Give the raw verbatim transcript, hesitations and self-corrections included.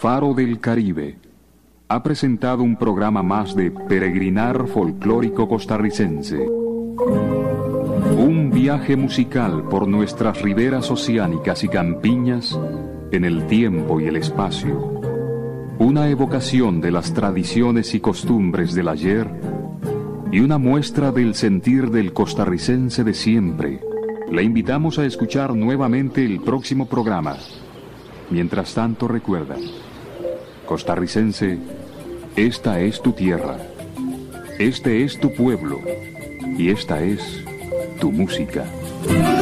Faro del Caribe ha presentado un programa más de Peregrinar Folclórico Costarricense. Un viaje musical por nuestras riberas oceánicas y campiñas en el tiempo y el espacio. Una evocación de las tradiciones y costumbres del ayer y una muestra del sentir del costarricense de siempre. Le invitamos a escuchar nuevamente el próximo programa. Mientras tanto, recuerda, costarricense, esta es tu tierra, este es tu pueblo y esta es tu música.